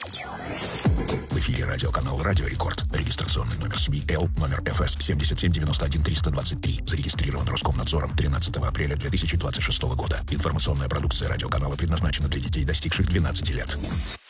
В эфире радиоканал «Радио Рекорд». Регистрационный номер СМИ Л, номер ФС 7791-323. Зарегистрирован Роскомнадзором 13 апреля 2026 года. Информационная продукция радиоканала предназначена для детей, достигших 12 лет.